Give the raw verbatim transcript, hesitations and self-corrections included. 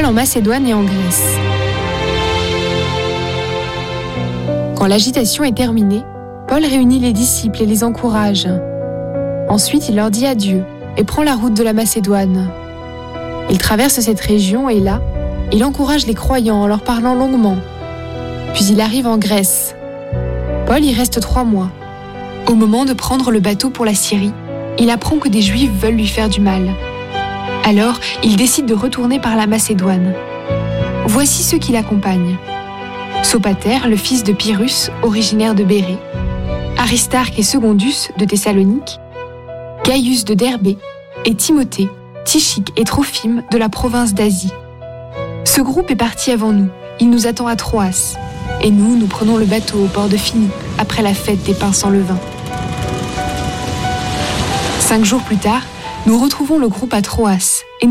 Paul en Macédoine et en Grèce. Quand l'agitation est terminée, Paul réunit les disciples et les encourage. Ensuite, il leur dit adieu et prend la route de la Macédoine. Il traverse cette région et là, il encourage les croyants en leur parlant longuement. Puis il arrive en Grèce. Paul y reste trois mois. Au moment de prendre le bateau pour la Syrie, il apprend que des Juifs veulent lui faire du mal. Alors, il décide de retourner par la Macédoine. Voici ceux qui l'accompagnent. Sopater, le fils de Pyrrhus, originaire de Bérée, Aristarque et Secondus de Thessalonique, Gaius de Derbée et Timothée, Tychique et Trophime de la province d'Asie. Ce groupe est parti avant nous. Il nous attend à Troas. Et nous, nous prenons le bateau au port de Philippe après la fête des pains sans levain. Cinq jours plus tard, nous retrouvons le groupe à Troas et nous